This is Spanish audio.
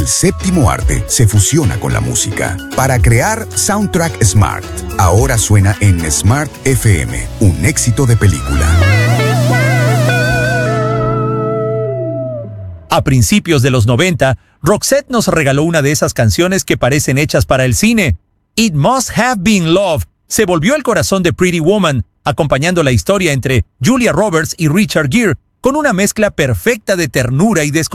el séptimo arte se fusiona con la música para crear Soundtrack Smart. Ahora suena en Smart FM, un éxito de película. A principios de los 90, Roxette nos regaló una de esas canciones que parecen hechas para el cine. It Must Have Been Love se volvió el corazón de Pretty Woman, acompañando la historia entre Julia Roberts y Richard Gere, con una mezcla perfecta de ternura y desconfianza.